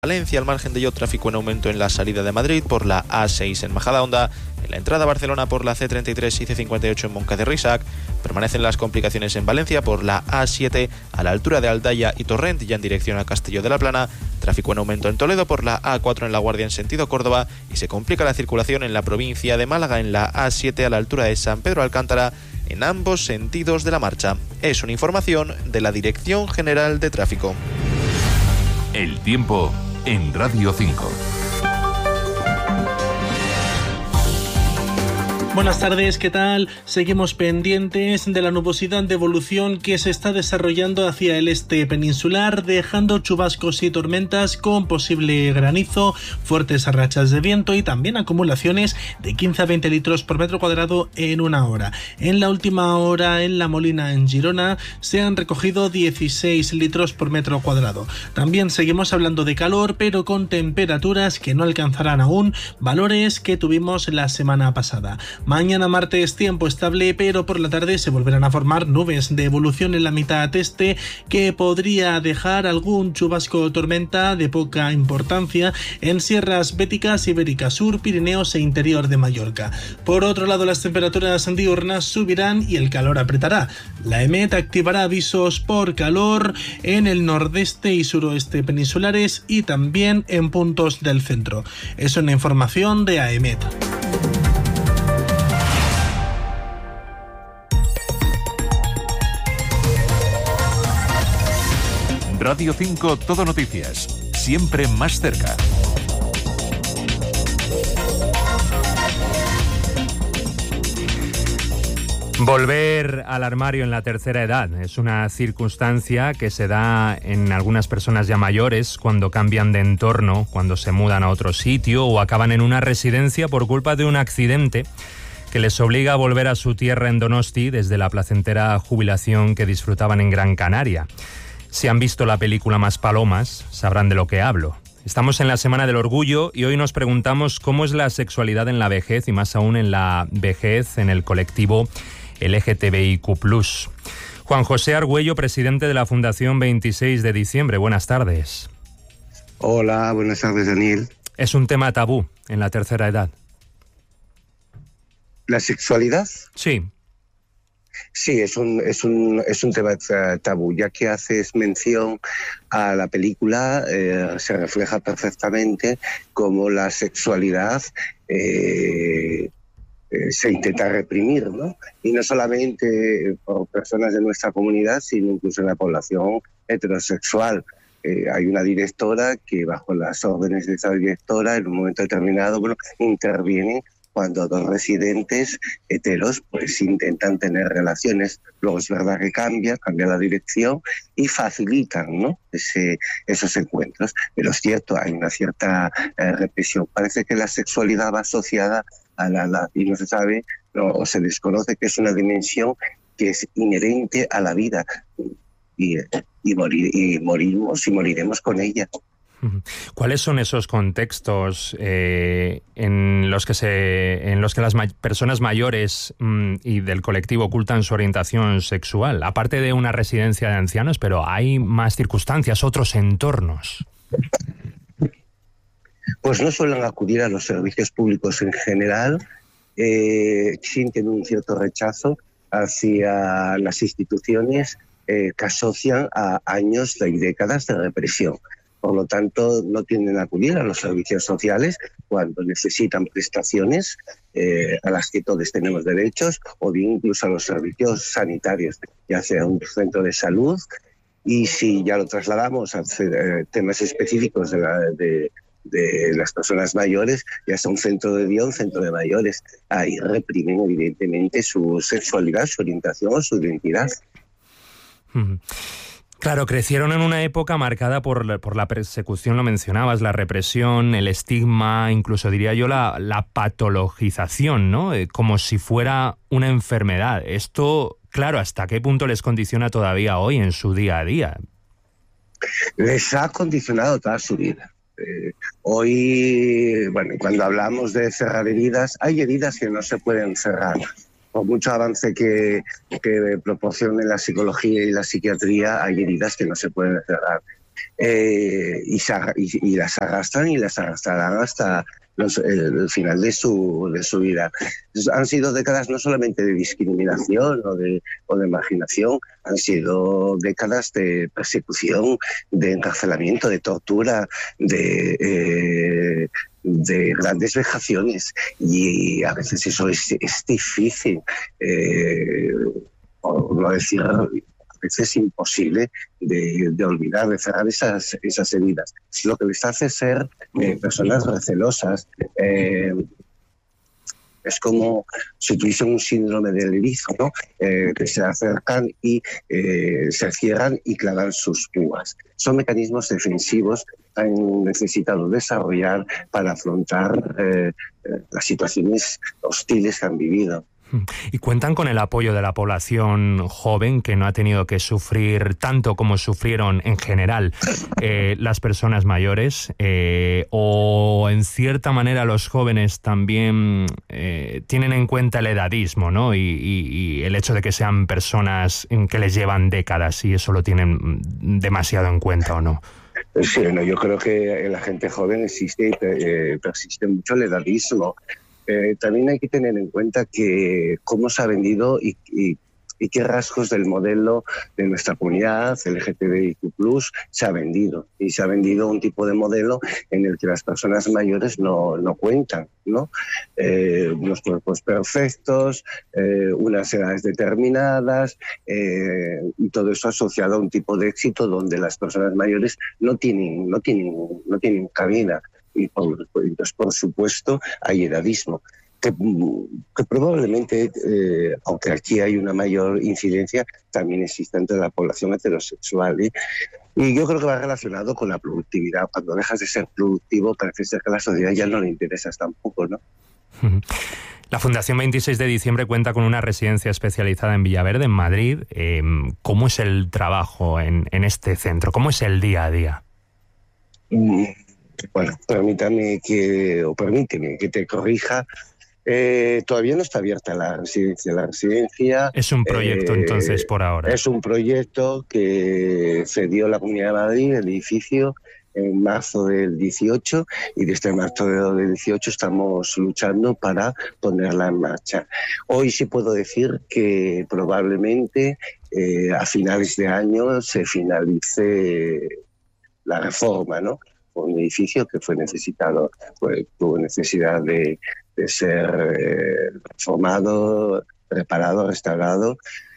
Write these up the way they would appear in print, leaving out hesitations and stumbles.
Valencia, al margen de ello, tráfico en aumento en la salida de Madrid por la A6 en Majadahonda, en la entrada a Barcelona por la C33 y C58 en Moncada y Reixac. Permanecen las complicaciones en Valencia por la A7 a la altura de Aldaya y Torrent, ya en dirección a Castelló de la Plana. Tráfico en aumento en Toledo por la A4 en La Guardia en sentido Córdoba, y se complica la circulación en la provincia de Málaga en la A7 a la altura de San Pedro Alcántara en ambos sentidos de la marcha. Es una información de la Dirección General de Tráfico. El tiempo en Radio 5. Buenas tardes, ¿qué tal? Seguimos pendientes de la nubosidad de evolución que se está desarrollando hacia el este peninsular, dejando chubascos y tormentas con posible granizo, fuertes rachas de viento y también acumulaciones de 15 a 20 litros por metro cuadrado en una hora. En la última hora, en La Molina, en Girona, se han recogido 16 litros por metro cuadrado. También seguimos hablando de calor, pero con temperaturas que no alcanzarán aún valores que tuvimos la semana pasada. Mañana martes tiempo estable, pero por la tarde se volverán a formar nubes de evolución en la mitad este que podría dejar algún chubasco o tormenta de poca importancia en sierras béticas, Ibérica Sur, Pirineos e interior de Mallorca. Por otro lado, las temperaturas diurnas subirán y el calor apretará. La EMET activará avisos por calor en el nordeste y suroeste peninsulares y también en puntos del centro. Es una información de AEMET. Radio 5 Todo Noticias, siempre más cerca. Volver al armario en la tercera edad es una circunstancia que se da en algunas personas ya mayores cuando cambian de entorno, cuando se mudan a otro sitio o acaban en una residencia por culpa de un accidente que les obliga a volver a su tierra en Donosti desde la placentera jubilación que disfrutaban en Gran Canaria. Si han visto la película Maspalomas, sabrán de lo que hablo. Estamos en la Semana del Orgullo y hoy nos preguntamos cómo es la sexualidad en la vejez y más aún en la vejez en el colectivo LGTBIQ+. Juan José Argüello, presidente de la Fundación 26 de diciembre. Buenas tardes. Hola, buenas tardes, Daniel. ¿Es un tema tabú en la tercera edad? ¿La sexualidad? Sí. Sí, es un tema tabú, ya que haces mención a la película, se refleja perfectamente cómo la sexualidad se intenta reprimir, ¿no? Y no solamente por personas de nuestra comunidad, sino incluso en la población heterosexual. Hay una directora que, bajo las órdenes de esa directora, en un momento determinado, interviene cuando dos residentes heteros pues intentan tener relaciones. Luego es verdad que cambia la dirección y facilitan, ¿no?, esos encuentros. Pero es cierto, hay una cierta represión. Parece que la sexualidad va asociada a la edad y no se sabe, o se desconoce que es una dimensión que es inherente a la vida y morimos y moriremos con ella. ¿Cuáles son esos contextos en los que las personas mayores y del colectivo ocultan su orientación sexual? Aparte de una residencia de ancianos, pero hay más circunstancias, otros entornos. Pues no suelen acudir a los servicios públicos en general, sienten un cierto rechazo hacia las instituciones que asocian a años y décadas de represión. Por lo tanto, no tienden a acudir a los servicios sociales cuando necesitan prestaciones a las que todos tenemos derechos, o bien incluso a los servicios sanitarios, ya sea un centro de salud. Y si ya lo trasladamos a temas específicos de las personas mayores, ya sea un centro de día, un centro de mayores, ahí reprimen evidentemente su sexualidad, su orientación o su identidad. Claro, crecieron en una época marcada por la persecución, lo mencionabas, la represión, el estigma, incluso diría yo la patologización, ¿no? Como si fuera una enfermedad. Esto, claro, ¿hasta qué punto les condiciona todavía hoy en su día a día? Les ha condicionado toda su vida. Hoy, cuando hablamos de cerrar heridas, hay heridas que no se pueden cerrar. Por mucho avance que proporcione la psicología y la psiquiatría, hay heridas que no se pueden cerrar. y las arrastran y las arrastrarán hasta el final de su vida. Han sido décadas no solamente de discriminación o de marginación, han sido décadas de persecución, de encarcelamiento, de tortura, de grandes vejaciones, y a veces eso es difícil, por no decir a veces imposible de olvidar, de cerrar esas heridas. Lo que les hace ser personas recelosas. Es como si tuviesen un síndrome del erizo, ¿no? Que se acercan y se cierran y clavan sus púas. Son mecanismos defensivos que han necesitado desarrollar para afrontar las situaciones hostiles que han vivido. ¿Y cuentan con el apoyo de la población joven, que no ha tenido que sufrir tanto como sufrieron en general las personas mayores? ¿O en cierta manera los jóvenes también tienen en cuenta el edadismo, ¿no? Y el hecho de que sean personas que les llevan décadas, y eso lo tienen demasiado en cuenta, ¿o no? Sí, no, yo creo que en la gente joven persiste mucho el edadismo. También hay que tener en cuenta que cómo se ha vendido y qué rasgos del modelo de nuestra comunidad LGTBIQ+ se ha vendido. Y se ha vendido un tipo de modelo en el que las personas mayores no cuentan, ¿no? Unos cuerpos perfectos, unas edades determinadas, y todo eso asociado a un tipo de éxito donde las personas mayores no tienen cabida. Y entonces, por supuesto, hay edadismo, que probablemente, aunque aquí hay una mayor incidencia, también existe entre la población heterosexual. Y yo creo que va relacionado con la productividad. Cuando dejas de ser productivo, parece ser que a la sociedad ya no le interesas tampoco, ¿no? La Fundación 26 de Diciembre cuenta con una residencia especializada en Villaverde, en Madrid. ¿Cómo es el trabajo en este centro? ¿Cómo es el día a día? Bueno, permíteme que te corrija. Todavía no está abierta la residencia. La residencia es un proyecto, entonces, por ahora. Es un proyecto que cedió la Comunidad de Madrid, el edificio, en marzo del 18, y desde marzo del 18 estamos luchando para ponerla en marcha. Hoy sí puedo decir que probablemente a finales de año se finalice la reforma, ¿no? Un edificio que fue necesitado, tuvo necesidad de ser reformado, reparado, restaurado,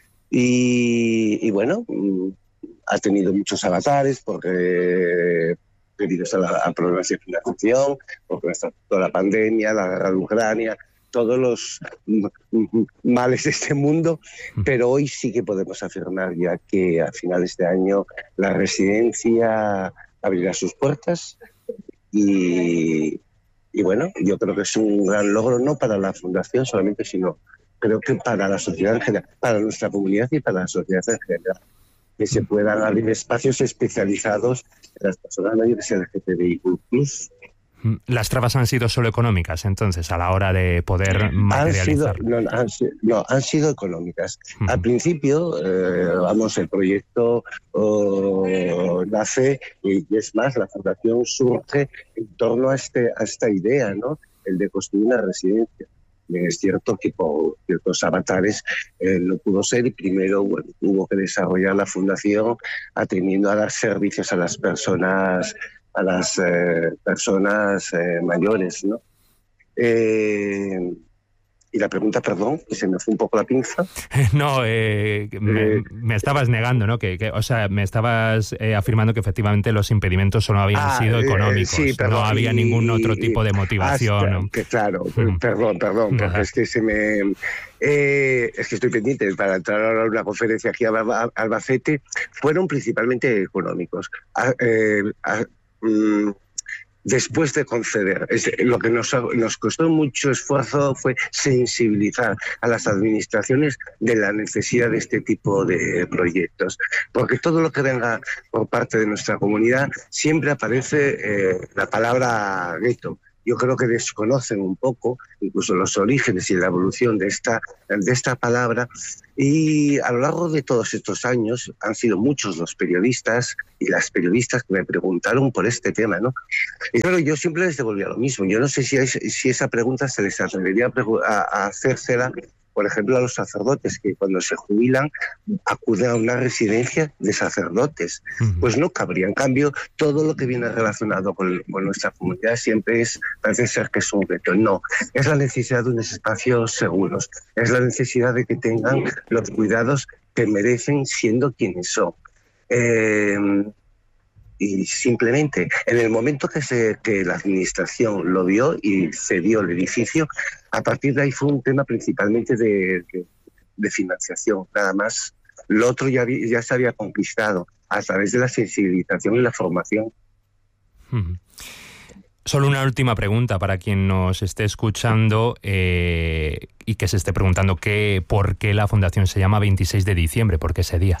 y bueno, ha tenido muchos avatares porque debido a problemas de financiación, porque toda la pandemia, la guerra de Ucrania, todos los males de este mundo, pero hoy sí que podemos afirmar ya que a finales de año la residencia abrirá sus puertas y bueno, yo creo que es un gran logro, no para la Fundación solamente, sino creo que para la sociedad en general, para nuestra comunidad y para la sociedad en general, que se puedan abrir espacios especializados en las personas mayores LGTBIQ+. ¿Las trabas han sido solo económicas, entonces, a la hora de poder materializar? Han sido económicas. Al principio, el proyecto nace, y es más, la Fundación surge en torno a esta idea, ¿no? El de construir una residencia. Es cierto que por ciertos avatares no pudo ser, y primero hubo que desarrollar la Fundación atendiendo a dar servicios a las personas mayores, ¿no? Y la pregunta, perdón, que se me fue un poco la pinza. No, me estabas negando, ¿no? O sea, me estabas afirmando que efectivamente los impedimentos solo habían sido económicos. Sí, perdón, no había ningún otro tipo de motivación, ¿no? Claro, perdón, porque es que es que estoy pendiente para entrar ahora a una conferencia aquí a Albacete. Fueron principalmente económicos. Después de conceder, lo que nos costó mucho esfuerzo fue sensibilizar a las administraciones de la necesidad de este tipo de proyectos, porque todo lo que venga por parte de nuestra comunidad siempre aparece la palabra gueto. yo creo que desconocen un poco incluso los orígenes y la evolución de esta palabra, y a lo largo de todos estos años han sido muchos los periodistas y las periodistas que me preguntaron por este tema, ¿no? Y claro, yo siempre les devolvía lo mismo. Yo no sé si esa pregunta se les atrevería a hacérsela, por ejemplo, a los sacerdotes, que cuando se jubilan acuden a una residencia de sacerdotes. Pues no cabría. En cambio, todo lo que viene relacionado con nuestra comunidad siempre parece ser que es un reto. No, es la necesidad de unos espacios seguros, es la necesidad de que tengan los cuidados que merecen siendo quienes son. Y simplemente, en el momento que la administración lo vio y cedió el edificio, a partir de ahí fue un tema principalmente de financiación, nada más. Lo otro ya se había conquistado a través de la sensibilización y la formación. Solo una última pregunta para quien nos esté escuchando y que se esté preguntando por qué la fundación se llama 26 de diciembre, ¿por qué ese día?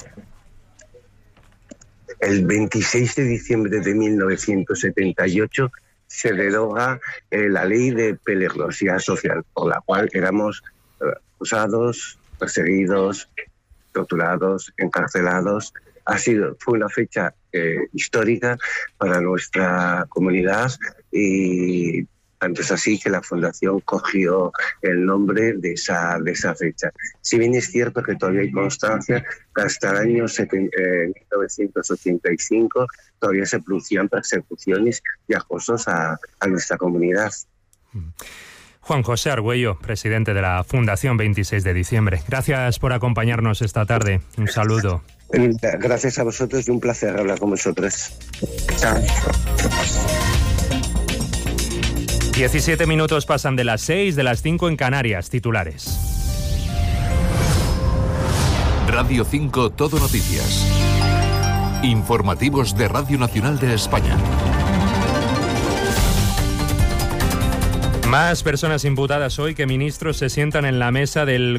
El 26 de diciembre de 1978 se deroga la ley de peligrosidad social, por la cual éramos acusados, perseguidos, torturados, encarcelados. Fue una fecha histórica para nuestra comunidad, y tanto es así que la Fundación cogió el nombre de esa fecha. Si bien es cierto que todavía hay constancia que hasta el año 1985 todavía se producían persecuciones y acosos a nuestra comunidad. Juan José Argüello, presidente de la Fundación 26 de diciembre. Gracias por acompañarnos esta tarde. Un saludo. Gracias a vosotros y un placer hablar con vosotros. Chao. 17 minutos pasan de las 6, de las 5 en Canarias. Titulares. Radio 5 Todo Noticias. Informativos de Radio Nacional de España. Más personas imputadas hoy que ministros se sientan en la mesa del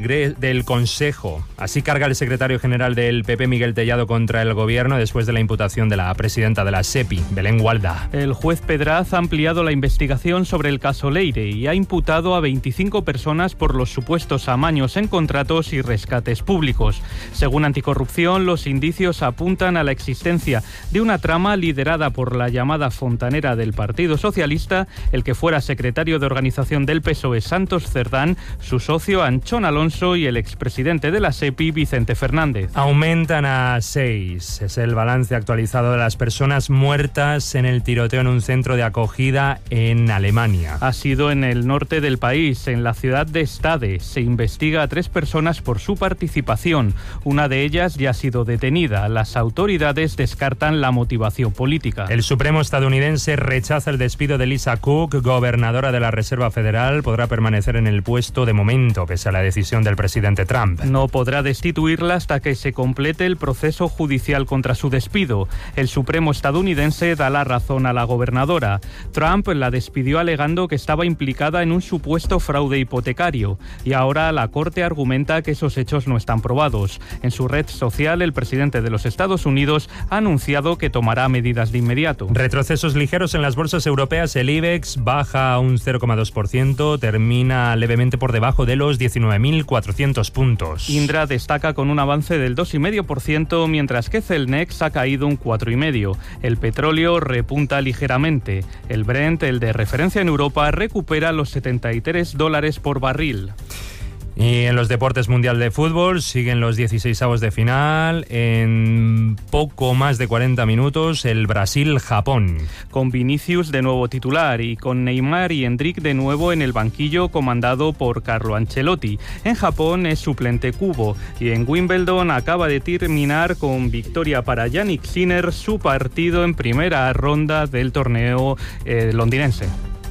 Consejo. Así carga el secretario general del PP, Miguel Tellado, contra el gobierno después de la imputación de la presidenta de la SEPI, Belén Gualda. El juez Pedraz ha ampliado la investigación sobre el caso Leire y ha imputado a 25 personas por los supuestos amaños en contratos y rescates públicos. Según Anticorrupción, los indicios apuntan a la existencia de una trama liderada por la llamada fontanera del Partido Socialista, el que fuera secretario de organización del PSOE, Santos Cerdán, su socio Anchón Alonso y el expresidente de la SEPI, Vicente Fernández. Aumentan a 6. Es el balance actualizado de las personas muertas en el tiroteo en un centro de acogida en Alemania. Ha sido en el norte del país, en la ciudad de Stade. Se investiga a 3 personas por su participación. Una de ellas ya ha sido detenida. Las autoridades descartan la motivación política. El Supremo estadounidense rechaza el despido de Lisa Cook, gobernadora de la Reserva Federal. Podrá permanecer en el puesto de momento, pese a la decisión del presidente Trump. No podrá destituirla hasta que se complete el proceso judicial contra su despido. El Supremo estadounidense da la razón a la gobernadora. Trump la despidió alegando que estaba implicada en un supuesto fraude hipotecario, y ahora la Corte argumenta que esos hechos no están probados. En su red social, el presidente de los Estados Unidos ha anunciado que tomará medidas de inmediato. Retrocesos ligeros en las bolsas europeas. El IBEX baja un 0,2%, termina levemente por debajo de los 19.400 puntos. Indra destaca con un avance del 2,5%, mientras que Celnex ha caído un 4,5%. El petróleo repunta ligeramente. El Brent, el de referencia en Europa, recupera los $73 por barril. Y en los deportes, Mundial de Fútbol, siguen los 16avos de final. En poco más de 40 minutos, el Brasil-Japón. Con Vinicius de nuevo titular y con Neymar y Endrick de nuevo en el banquillo, comandado por Carlo Ancelotti. En Japón es suplente Kubo, y en Wimbledon acaba de terminar con victoria para Jannik Sinner su partido en primera ronda del torneo londinense.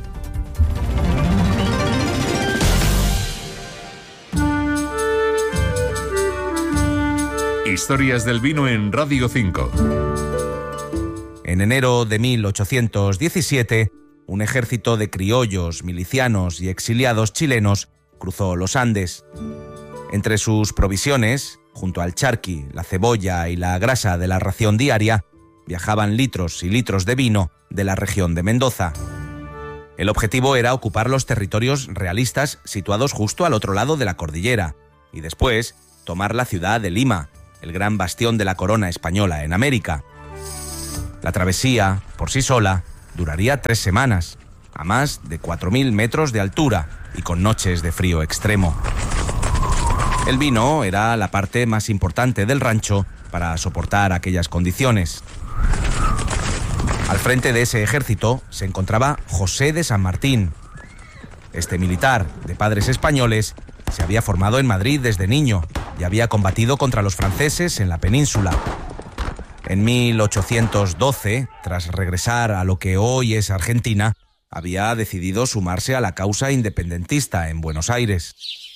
Historias del vino en Radio 5. En enero de 1817, un ejército de criollos, milicianos y exiliados chilenos cruzó los Andes. Entre sus provisiones, junto al charqui, la cebolla y la grasa de la ración diaria, viajaban litros y litros de vino de la región de Mendoza. El objetivo era ocupar los territorios realistas situados justo al otro lado de la cordillera y después tomar la ciudad de Lima, el gran bastión de la corona española en América. La travesía, por sí sola, duraría 3 semanas, a más de 4.000 metros de altura y con noches de frío extremo. El vino era la parte más importante del rancho para soportar aquellas condiciones. Al frente de ese ejército se encontraba José de San Martín. Este militar, de padres españoles, se había formado en Madrid desde niño y había combatido contra los franceses en la península. En 1812, tras regresar a lo que hoy es Argentina, había decidido sumarse a la causa independentista en Buenos Aires.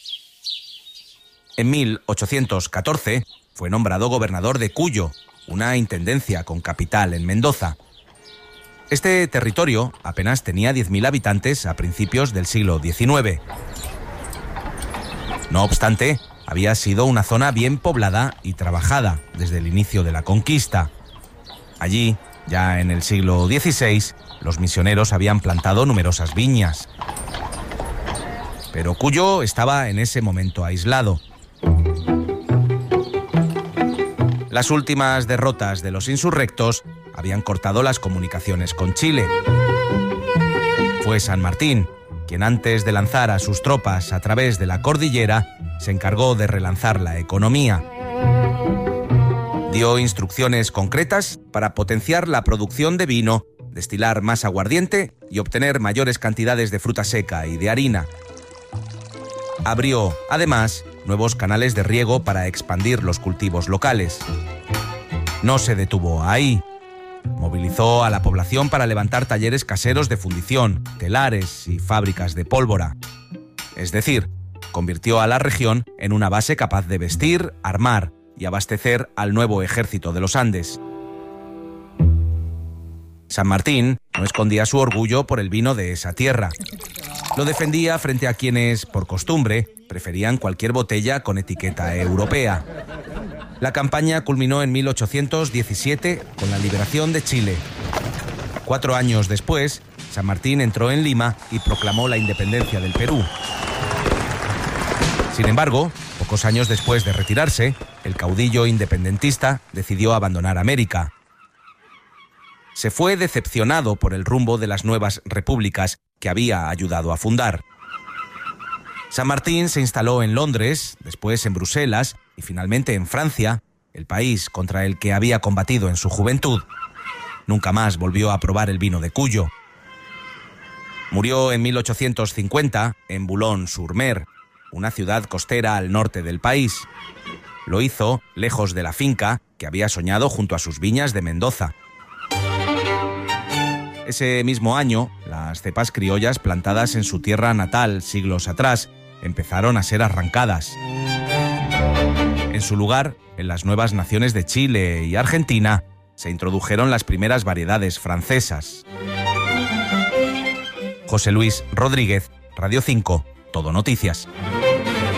En 1814 fue nombrado gobernador de Cuyo, una intendencia con capital en Mendoza. Este territorio apenas tenía 10.000 habitantes a principios del siglo XIX. No obstante, había sido una zona bien poblada y trabajada desde el inicio de la conquista. Allí, ya en el siglo XVI, los misioneros habían plantado numerosas viñas. Pero Cuyo estaba en ese momento aislado. Las últimas derrotas de los insurrectos habían cortado las comunicaciones con Chile. Fue San Martín quien, antes de lanzar a sus tropas a través de la cordillera, se encargó de relanzar la economía. Dio instrucciones concretas para potenciar la producción de vino, destilar más aguardiente y obtener mayores cantidades de fruta seca y de harina. Abrió, además, nuevos canales de riego para expandir los cultivos locales. No se detuvo ahí. Movilizó a la población para levantar talleres caseros de fundición, telares y fábricas de pólvora. Es decir, convirtió a la región en una base capaz de vestir, armar y abastecer al nuevo ejército de los Andes. San Martín no escondía su orgullo por el vino de esa tierra. Lo defendía frente a quienes, por costumbre, preferían cualquier botella con etiqueta europea. La campaña culminó en 1817 con la liberación de Chile. 4 años después, San Martín entró en Lima y proclamó la independencia del Perú. Sin embargo, pocos años después de retirarse, el caudillo independentista decidió abandonar América. Se fue decepcionado por el rumbo de las nuevas repúblicas que había ayudado a fundar. San Martín se instaló en Londres, después en Bruselas y finalmente en Francia, el país contra el que había combatido en su juventud. Nunca más volvió a probar el vino de Cuyo. Murió en 1850 en Boulogne-sur-Mer, una ciudad costera al norte del país. Lo hizo lejos de la finca que había soñado junto a sus viñas de Mendoza. Ese mismo año, las cepas criollas plantadas en su tierra natal siglos atrás empezaron a ser arrancadas. En su lugar, en las nuevas naciones de Chile y Argentina, se introdujeron las primeras variedades francesas. José Luis Rodríguez, Radio 5, Todo Noticias.